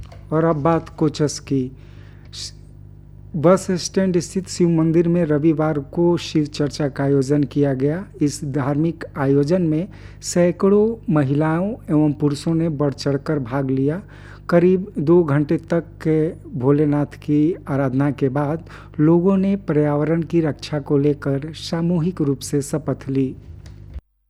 और अब बात कोचस की। बस स्टैंड स्थित शिव मंदिर में रविवार को शिव चर्चा का आयोजन किया गया। इस धार्मिक आयोजन में सैकड़ों महिलाओं एवं पुरुषों ने बढ़ चढ़कर भाग लिया। करीब 2 घंटे तक के भोलेनाथ की आराधना के बाद लोगों ने पर्यावरण की रक्षा को लेकर सामूहिक रूप से शपथ ली।